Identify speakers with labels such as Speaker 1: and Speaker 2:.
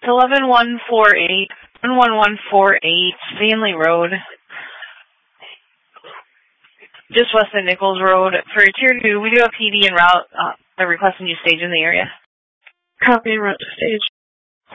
Speaker 1: It's 11148 Stanley Road. Just west of Nichols Road. For Tier 2, we do have PD en route. They're requesting you stage in the area.
Speaker 2: Copy en route to stage.